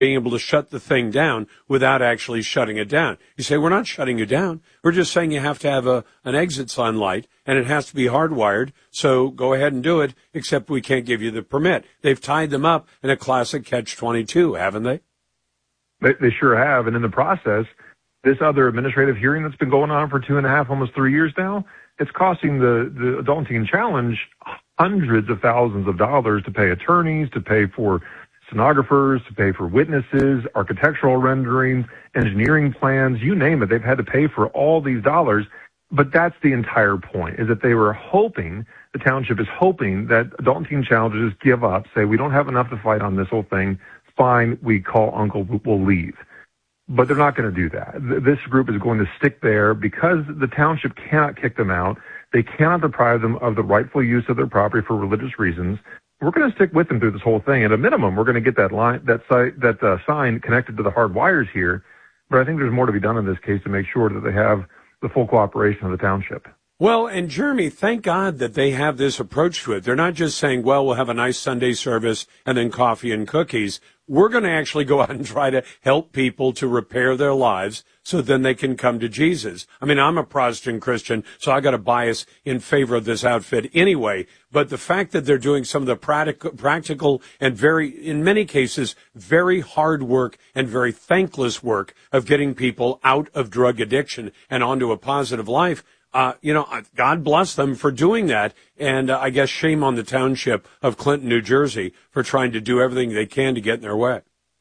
being able to shut the thing down without actually shutting it down. You say, we're not shutting you down. We're just saying you have to have an exit sign light, and it has to be hardwired, so go ahead and do it, except we can't give you the permit. They've tied them up in a classic catch-22, haven't they? They sure have, and in the process, this other administrative hearing that's been going on for 2.5, almost 3 years now, it's costing the Adult and Teen Challenge hundreds of thousands of dollars to pay attorneys, to pay for stenographers, to pay for witnesses, architectural renderings, engineering plans, you name it. They've had to pay for all these dollars. But that's the entire point, is that they were hoping, the township is hoping that Adult and Teen Challenge will just give up, say, we don't have enough to fight on this whole thing. Fine, we call Uncle, we'll leave. But they're not going to do that. This group is going to stick there because the township cannot kick them out. They cannot deprive them of the rightful use of their property for religious reasons. We're going to stick with them through this whole thing. At a minimum, we're going to get that sign connected to the hard wires here. But I think there's more to be done in this case to make sure that they have the full cooperation of the township. Well, and Jeremy, thank God that they have this approach to it. They're not just saying, well, we'll have a nice Sunday service and then coffee and cookies. We're going to actually go out and try to help people to repair their lives so then they can come to Jesus. I mean, I'm a Protestant Christian, so I got a bias in favor of this outfit anyway. But the fact that they're doing some of the practical and very, in many cases, very hard work and very thankless work of getting people out of drug addiction and onto a positive life, God bless them for doing that. And I guess shame on the township of Clinton, New Jersey, for trying to do everything they can to get in their way.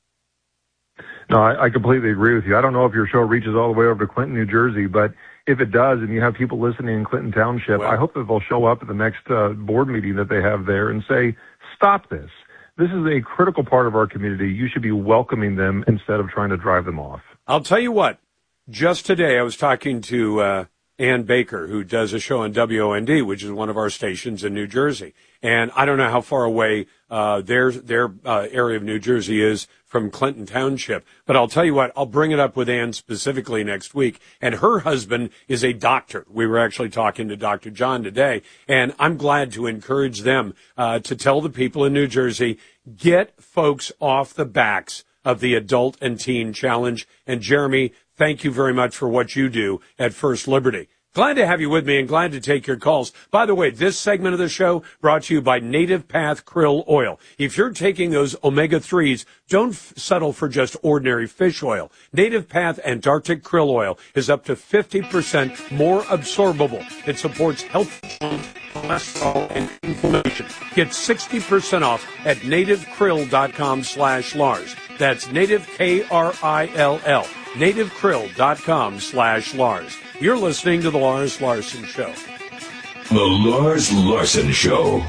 No, I completely agree with you. I don't know if your show reaches all the way over to Clinton, New Jersey, but if it does and you have people listening in Clinton Township, I hope that they'll show up at the next board meeting that they have there and say, stop this. This is a critical part of our community. You should be welcoming them instead of trying to drive them off. I'll tell you what, just today I was talking to Ann Baker, who does a show on WOND, which is one of our stations in New Jersey. And I don't know how far away their area of New Jersey is from Clinton Township. But I'll tell you what, I'll bring it up with Ann specifically next week. And her husband is a doctor. We were actually talking to Dr. John today. And I'm glad to encourage them to tell the people in New Jersey, get folks off the backs of the Adult and Teen Challenge. And Jeremy, thank you very much for what you do at First Liberty. Glad to have you with me and glad to take your calls. By the way, this segment of the show brought to you by Native Path Krill Oil. If you're taking those omega-3s, don't settle for just ordinary fish oil. Native Path Antarctic Krill Oil is up to 50% more absorbable. It supports health, cholesterol, and inflammation. Get 60% off at nativekrill.com/Lars. That's native, K-R-I-L-L, nativekrill.com/Lars. You're listening to The Lars Larson Show. The Lars Larson Show.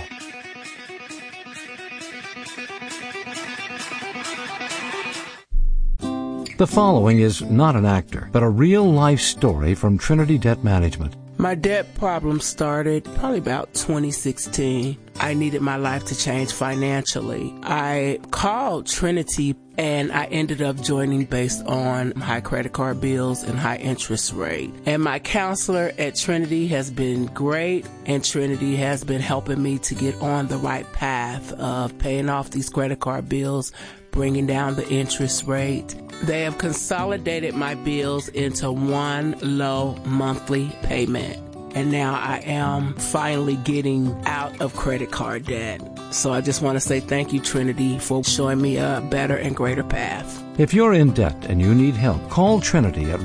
The following is not an actor, but a real-life story from Trinity Debt Management. My debt problem started probably about 2016. I needed my life to change financially. I called Trinity and I ended up joining based on high credit card bills and high interest rate. And my counselor at Trinity has been great, and Trinity has been helping me to get on the right path of paying off these credit card bills, bringing down the interest rate. They have consolidated my bills into one low monthly payment. And now I am finally getting out of credit card debt. So I just want to say thank you, Trinity, for showing me a better and greater path. If you're in debt and you need help, call Trinity at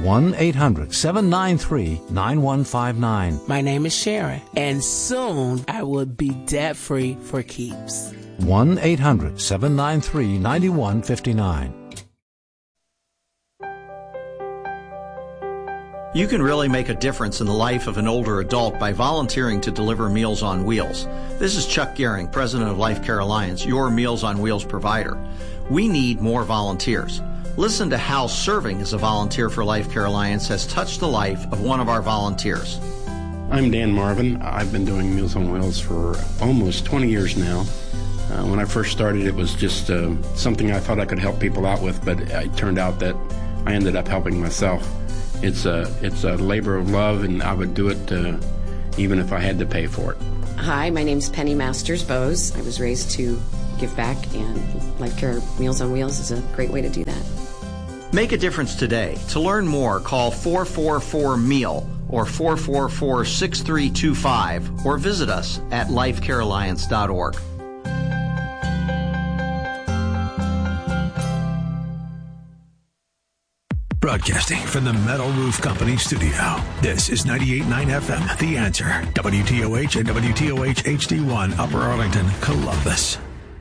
1-800-793-9159. My name is Sharon, and soon I will be debt-free for keeps. 1-800-793-9159. You can really make a difference in the life of an older adult by volunteering to deliver Meals on Wheels. This is Chuck Gehring, president of Life Care Alliance, your Meals on Wheels provider. We need more volunteers. Listen to how serving as a volunteer for Life Care Alliance has touched the life of one of our volunteers. I'm Dan Marvin. I've been doing Meals on Wheels for almost 20 years now. When I first started, it was just something I thought I could help people out with, but it turned out that I ended up helping myself. It's a labor of love, and I would do it even if I had to pay for it. Hi, my name's Penny Masters Bowes. I was raised to give back, and Life Care Meals on Wheels is a great way to do that. Make a difference today. To learn more, call 444-MEAL or 444-6325 or visit us at lifecarealliance.org. Broadcasting from the Metal Roof Company studio, this is 98.9 FM, The Answer, WTOH and WTOH HD1, Upper Arlington, Columbus.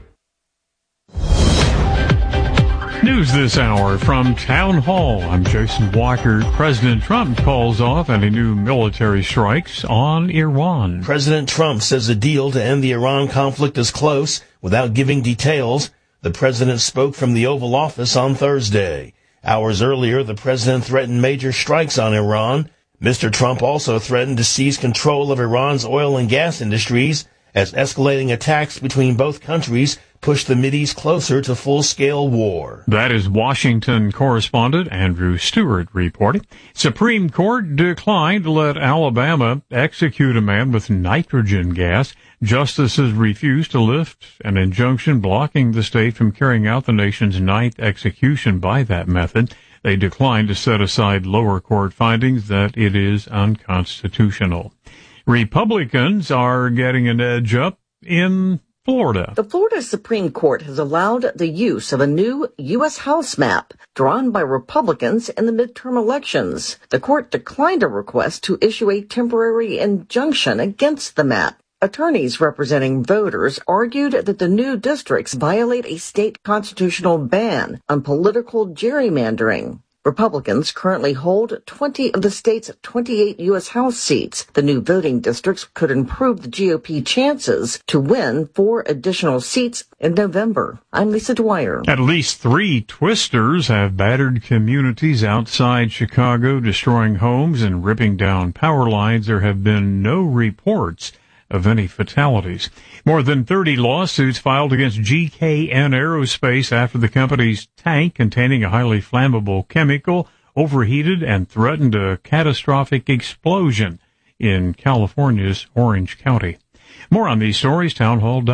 News this hour from Town Hall. I'm Jason Walker. President Trump calls off any new military strikes on Iran. President Trump says a deal to end the Iran conflict is close without giving details. The president spoke from the Oval Office on Thursday. Hours earlier, the president threatened major strikes on Iran. Mr. Trump also threatened to seize control of Iran's oil and gas industries as escalating attacks between both countries push the Mideast closer to full-scale war. That is Washington correspondent Andrew Stewart reporting. Supreme Court declined to let Alabama execute a man with nitrogen gas. Justices refused to lift an injunction blocking the state from carrying out the nation's 9th execution by that method. They declined to set aside lower court findings that it is unconstitutional. Republicans are getting an edge up in Florida. The Florida Supreme Court has allowed the use of a new U.S. House map drawn by Republicans in the midterm elections. The court declined a request to issue a temporary injunction against the map. Attorneys representing voters argued that the new districts violate a state constitutional ban on political gerrymandering. Republicans currently hold 20 of the state's 28 U.S. House seats. The new voting districts could improve the GOP chances to win 4 additional seats in November. I'm Lisa Dwyer. At least 3 twisters have battered communities outside Chicago, destroying homes and ripping down power lines. There have been no reports of any fatalities. More than 30 lawsuits filed against GKN Aerospace after the company's tank containing a highly flammable chemical overheated and threatened a catastrophic explosion in California's Orange County. More on these stories,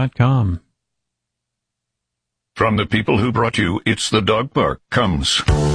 townhall.com. From the people who brought you It's the Dog Park comes